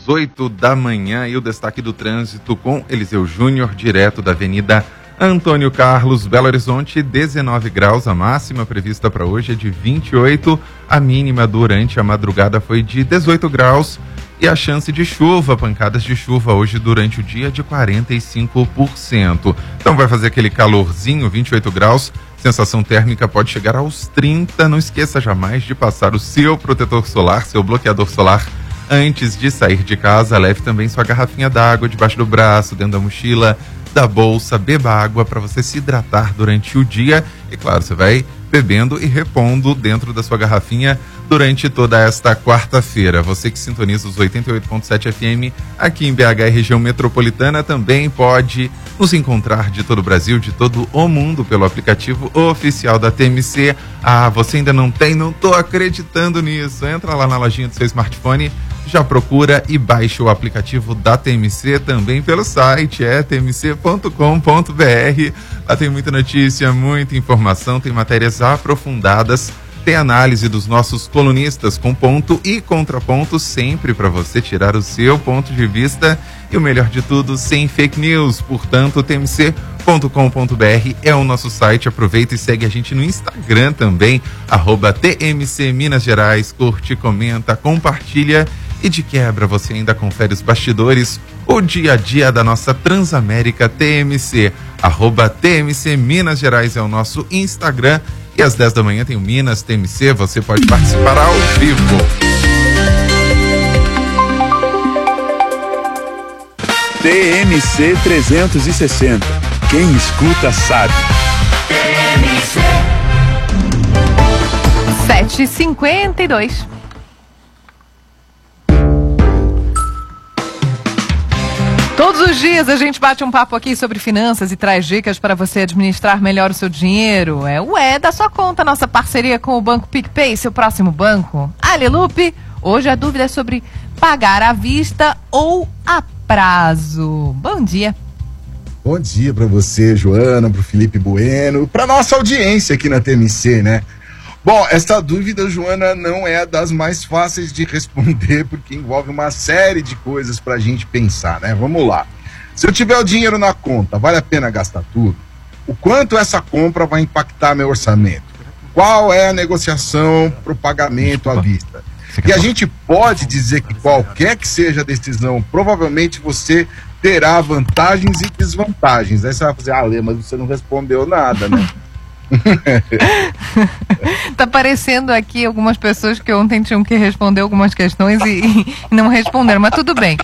8 da manhã e o destaque do trânsito com Eliseu Júnior, direto da Avenida Antônio Carlos, Belo Horizonte, 19 graus, a máxima prevista para hoje é de 28, a mínima durante a madrugada foi de 18 graus e a chance de chuva, pancadas de chuva hoje durante o dia de 45%. Então vai fazer aquele calorzinho, 28 graus, sensação térmica pode chegar aos 30, não esqueça jamais de passar o seu protetor solar, seu bloqueador solar, antes de sair de casa. Leve também sua garrafinha d'água debaixo do braço, dentro da mochila, da bolsa, beba água para você se hidratar durante o dia e claro, você vai bebendo e repondo dentro da sua garrafinha durante toda esta quarta-feira. Você que sintoniza os 88.7 FM aqui em BH e região metropolitana também pode nos encontrar de todo o Brasil, de todo o mundo pelo aplicativo oficial da TMC. Ah, você ainda não tem? Não tô acreditando nisso. Entra lá na lojinha do seu smartphone, já procura e baixa o aplicativo da TMC também pelo site, tmc.com.br. Lá tem muita notícia, muita informação, tem matérias aprofundadas, tem análise dos nossos colunistas com ponto e contraponto, sempre para você tirar o seu ponto de vista e o melhor de tudo, sem fake news. Portanto, tmc.com.br é o nosso site. Aproveita e segue a gente no Instagram também, @TMC Minas Gerais. Curte, comenta, compartilha e de quebra você ainda confere os bastidores, o dia a dia da nossa Transamérica TMC. @TMC Minas Gerais é o nosso Instagram. E às 10 da manhã tem o Minas TMC, você pode participar ao vivo. TMC 360. Quem escuta sabe. 7h52. Todos os dias a gente bate um papo aqui sobre finanças e traz dicas para você administrar melhor o seu dinheiro. É o da sua conta, nossa parceria com o Banco PicPay, seu próximo banco. Alelupe, hoje a dúvida é sobre pagar à vista ou a prazo. Bom dia. Bom dia para você, Joana, para o Felipe Bueno, para nossa audiência aqui na TMC, né? Bom, essa dúvida, Joana, não é das mais fáceis de responder, porque envolve uma série de coisas pra gente pensar, né? Vamos lá. Se eu tiver o dinheiro na conta, vale a pena gastar tudo? O quanto essa compra vai impactar meu orçamento? Qual é a negociação pro pagamento à vista? E a gente pode dizer que qualquer que seja a decisão, provavelmente você terá vantagens e desvantagens. Aí você vai fazer, Lê, mas você não respondeu nada, né? Tá aparecendo aqui algumas pessoas que ontem tinham que responder algumas questões e não responderam, mas tudo bem.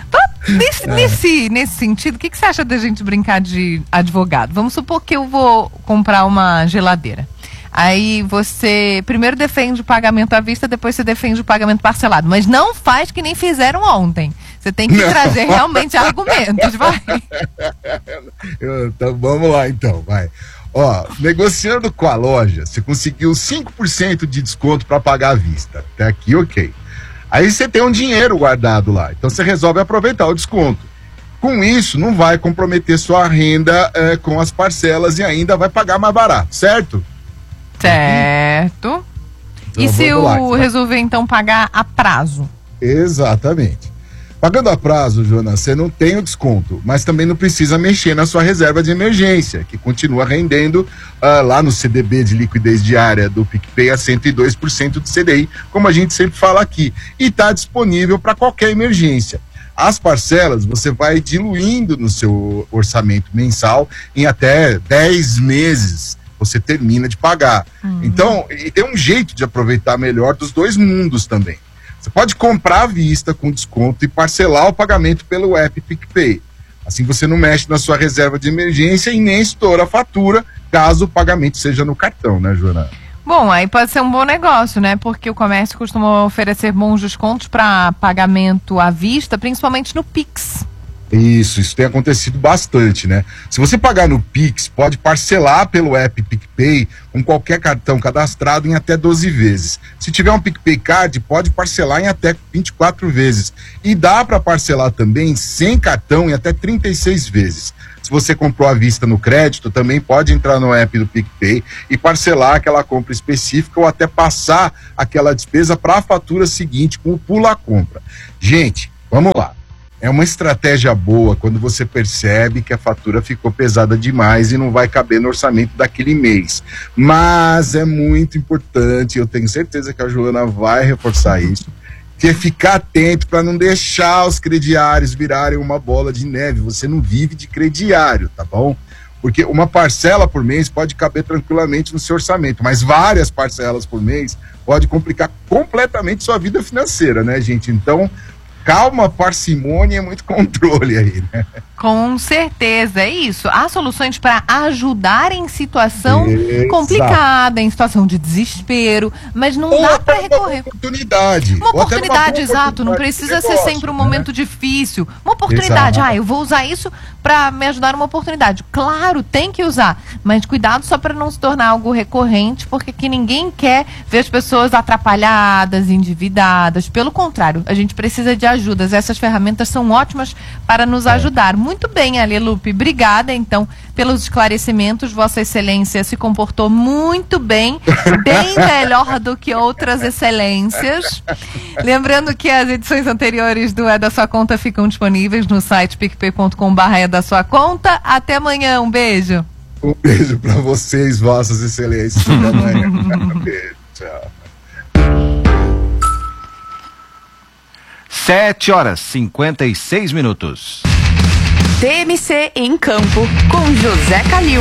Nesse sentido, o que você acha da gente brincar de advogado? Vamos supor que eu vou comprar uma geladeira. Aí você primeiro defende o pagamento à vista, depois você defende o pagamento parcelado. Mas não faz que nem fizeram ontem. Você tem que trazer realmente argumentos, vai. Então, vamos lá então, vai. Ó, negociando com a loja, você conseguiu 5% de desconto para pagar à vista. Até aqui, ok. Aí você tem um dinheiro guardado lá, então você resolve aproveitar o desconto. Com isso, não vai comprometer sua renda com as parcelas e ainda vai pagar mais barato, certo? Certo. Então, e se eu resolver então pagar a prazo? Exatamente. Pagando a prazo, Jonas, você não tem o desconto, mas também não precisa mexer na sua reserva de emergência, que continua rendendo lá no CDB de liquidez diária do PicPay a 102% do CDI, como a gente sempre fala aqui, e está disponível para qualquer emergência. As parcelas você vai diluindo no seu orçamento mensal em até 10 meses. Você termina de pagar. Então, e tem um jeito de aproveitar melhor dos dois mundos também. Você pode comprar à vista com desconto e parcelar o pagamento pelo app PicPay. Assim você não mexe na sua reserva de emergência e nem estoura a fatura, caso o pagamento seja no cartão, né, Joana? Bom, aí pode ser um bom negócio, né? Porque o comércio costuma oferecer bons descontos para pagamento à vista, principalmente no Pix. Isso tem acontecido bastante, né? Se você pagar no Pix, pode parcelar pelo app PicPay com qualquer cartão cadastrado em até 12 vezes. Se tiver um PicPay Card, pode parcelar em até 24 vezes. E dá para parcelar também sem cartão em até 36 vezes. Se você comprou à vista no crédito, também pode entrar no app do PicPay e parcelar aquela compra específica ou até passar aquela despesa para a fatura seguinte com o Pula Compra. Gente, Vamos lá. É uma estratégia boa quando você percebe que a fatura ficou pesada demais e não vai caber no orçamento daquele mês. Mas é muito importante, eu tenho certeza que a Joana vai reforçar isso, que é ficar atento para não deixar os crediários virarem uma bola de neve. Você não vive de crediário, tá bom? Porque uma parcela por mês pode caber tranquilamente no seu orçamento, mas várias parcelas por mês pode complicar completamente sua vida financeira, né, gente? Então, calma, parcimônia e muito controle aí, né? Com certeza, é isso. Há soluções para ajudar em situação complicada, em situação de desespero, mas não dá para recorrer. Oportunidade. Uma oportunidade, exato. Não precisa ser sempre um momento difícil. Uma oportunidade. Exato. Eu vou usar isso para me ajudar numa oportunidade. Claro, tem que usar, mas cuidado só para não se tornar algo recorrente, porque aqui ninguém quer ver as pessoas atrapalhadas, endividadas. Pelo contrário, a gente precisa de ajudas. Essas ferramentas são ótimas para nos ajudar. Muito bem, Alelupe. Obrigada, então, pelos esclarecimentos. Vossa Excelência se comportou muito bem, bem melhor do que outras excelências. Lembrando que as edições anteriores do É da Sua Conta ficam disponíveis no site picpay.com/É da Sua Conta. Até amanhã. Um beijo. Um beijo para vocês, Vossas Excelências. Até amanhã. Beijo. Tchau. 7h56. TMC em Campo, com José Calil.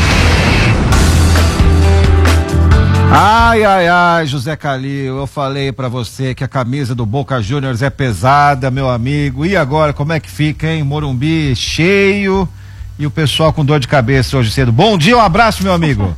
Ai, ai, ai, José Calil, eu falei pra você que a camisa do Boca Juniors é pesada, meu amigo. E agora, como é que fica, hein? Morumbi cheio e o pessoal com dor de cabeça hoje cedo. Bom dia, um abraço, meu amigo.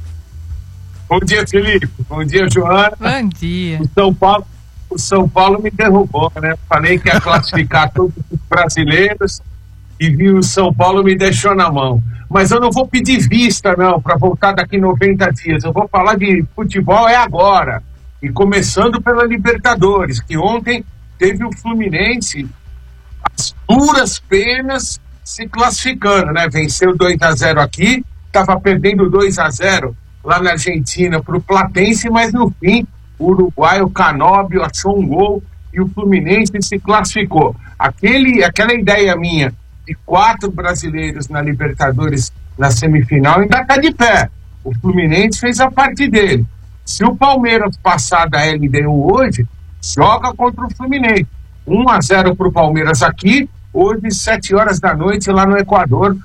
Bom dia, Felipe. Bom dia, Joana. Bom dia. O São Paulo me derrubou, né? Falei que ia classificar todos os brasileiros e viu o São Paulo me deixou na mão. Mas eu não vou pedir vista, não, para voltar daqui 90 dias. Eu vou falar de futebol agora. E começando pela Libertadores, que ontem teve o Fluminense, as duras penas, se classificando, né? Venceu 2-0 aqui, estava perdendo 2-0 lá na Argentina para o Platense, mas no fim o uruguaio Canóbio achou um gol e o Fluminense se classificou. Aquela ideia minha de 4 brasileiros na Libertadores na semifinal ainda está de pé. O Fluminense fez a parte dele. Se o Palmeiras passar da LDU hoje, joga contra o Fluminense. 1-0 para o Palmeiras aqui, hoje 7 horas da noite lá no Equador,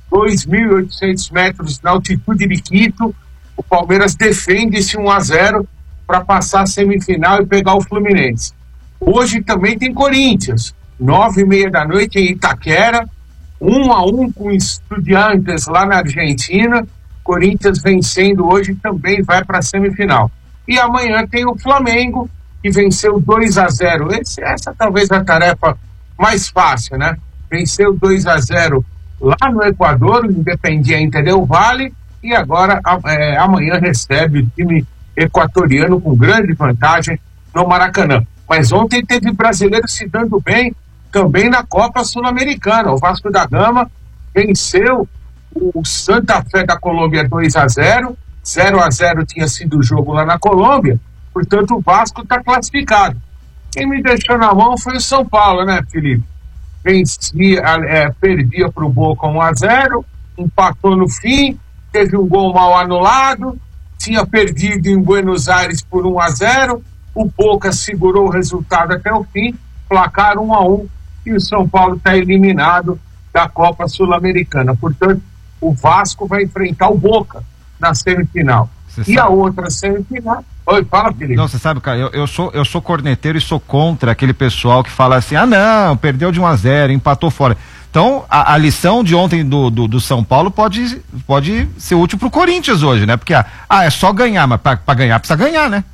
2.800 metros na altitude de Quito. O Palmeiras defende esse 1-0 para passar a semifinal e pegar o Fluminense. Hoje também tem Corinthians, 9h30 da noite em Itaquera, 1-1 com Estudiantes lá na Argentina. Corinthians vencendo hoje também vai para a semifinal. E amanhã tem o Flamengo, que venceu 2-0. Essa talvez a tarefa mais fácil, né? Venceu 2-0 lá no Equador, o Independiente del Valle, e agora amanhã recebe o time equatoriano com grande vantagem no Maracanã. Mas ontem teve brasileiro se dando bem também na Copa Sul-Americana. O Vasco da Gama venceu o Santa Fé da Colômbia 2-0, 0-0 tinha sido o jogo lá na Colômbia, portanto o Vasco está classificado. Quem me deixou na mão foi o São Paulo, né, Felipe? Perdia para o Boca 1-0, empatou no fim, teve um gol mal anulado, tinha perdido em Buenos Aires por 1-0, o Boca segurou o resultado até o fim, placar 1-1, e o São Paulo está eliminado da Copa Sul-Americana. Portanto, o Vasco vai enfrentar o Boca na semifinal. E a outra semifinal... Oi, fala, Felipe. Não, você sabe, cara, eu sou corneteiro e sou contra aquele pessoal que fala assim, não, perdeu de 1-0, empatou fora. Então, a lição de ontem do São Paulo pode ser útil pro Corinthians hoje, né? Porque, é só ganhar, mas pra ganhar precisa ganhar, né?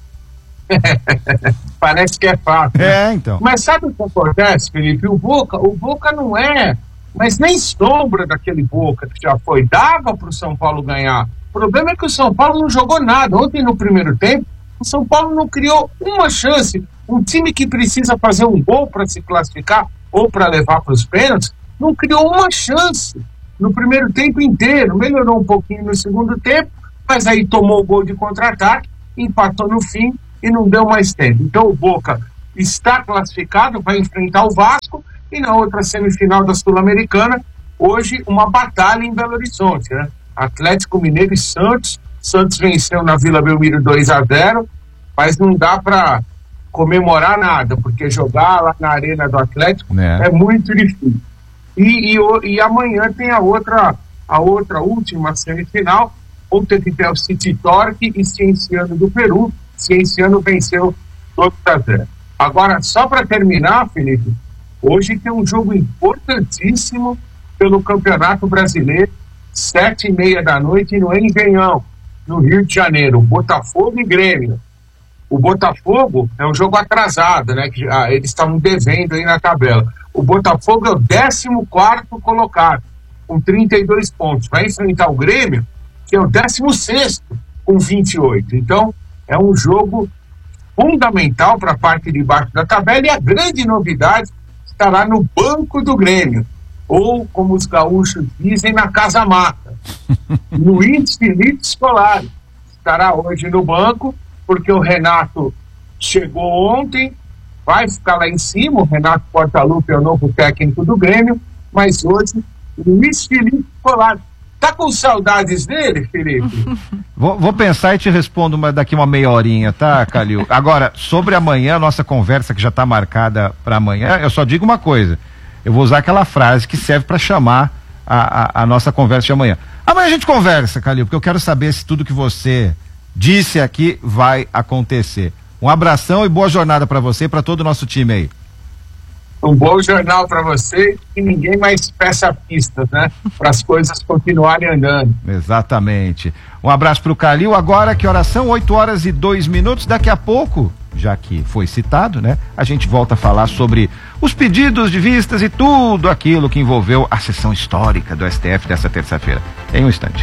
Parece que é fácil. Né? Então. Mas sabe o que acontece, Felipe? O Boca não é, mas nem sombra daquele Boca que já foi. Dava pro São Paulo ganhar. O problema é que o São Paulo não jogou nada. Ontem, no primeiro tempo, o São Paulo não criou uma chance. Um time que precisa fazer um gol para se classificar ou para levar para os pênaltis, não criou uma chance no primeiro tempo inteiro. Melhorou um pouquinho no segundo tempo, mas aí tomou o gol de contra-ataque, empatou no fim e não deu mais tempo. Então o Boca está classificado, vai enfrentar o Vasco, e na outra semifinal da Sul-Americana, hoje uma batalha em Belo Horizonte, né? Atlético Mineiro e Santos. Santos venceu na Vila Belmiro 2-0, mas não dá para comemorar nada, porque jogar lá na arena do Atlético é muito difícil. E amanhã tem a outra última semifinal, ontem que tem o City Torque e Cienciano do Peru. Cienciano venceu 2-0. Agora, só para terminar, Felipe, hoje tem um jogo importantíssimo pelo Campeonato Brasileiro, 7h30 da noite no Engenhão, no Rio de Janeiro, Botafogo e Grêmio. O Botafogo é um jogo atrasado, né? Que eles estavam devendo aí na tabela. O Botafogo é o 14º colocado, com 32 pontos. Vai enfrentar o Grêmio, que é o 16º, com 28. Então, é um jogo fundamental para a parte de baixo da tabela, e a grande novidade estará no banco do Grêmio, ou, como os gaúchos dizem, na Casa Mata. Luiz Felipe Scolari estará hoje no banco, porque o Renato chegou ontem, vai ficar lá em cima. O Renato Portaluppi é o novo técnico do Grêmio, mas hoje Luiz Felipe Scolari. Tá com saudades dele, Felipe? Vou pensar e te respondo daqui uma meia horinha, tá, Calil? Agora, sobre amanhã, a nossa conversa que já está marcada para amanhã, eu só digo uma coisa. Eu vou usar aquela frase que serve para chamar a nossa conversa de amanhã. Amanhã a gente conversa, Calil, porque eu quero saber se tudo que você disse aqui vai acontecer. Um abração e boa jornada para você e para todo o nosso time aí. Um bom jornal para você, e ninguém mais peça pistas, né? Para as coisas continuarem andando. Exatamente. Um abraço para o Calil. Agora, que horas são? 8h02. Daqui a pouco, já que foi citado, né? A gente volta a falar sobre os pedidos de vistas e tudo aquilo que envolveu a sessão histórica do STF dessa terça-feira. Em um instante.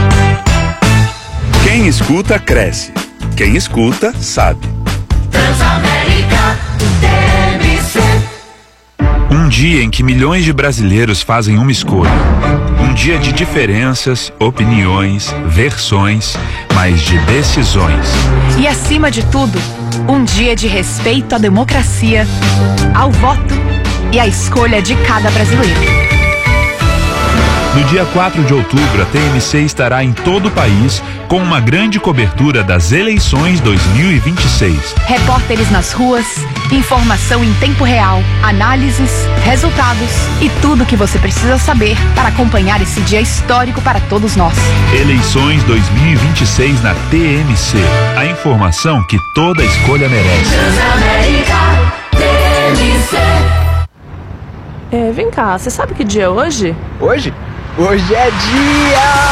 Quem escuta, cresce. Quem escuta, sabe. Transamérica, TMC. Um dia em que milhões de brasileiros fazem uma escolha. Um dia de diferenças, opiniões, versões, mas de decisões. E acima de tudo, um dia de respeito à democracia, ao voto e à escolha de cada brasileiro. No dia 4 de outubro, a TMC estará em todo o país com uma grande cobertura das eleições 2026. Repórteres nas ruas, informação em tempo real, análises, resultados e tudo o que você precisa saber para acompanhar esse dia histórico para todos nós. Eleições 2026 na TMC. A informação que toda escolha merece. Transamérica, TMC. Vem cá, você sabe que dia é hoje? Hoje? Hoje é dia...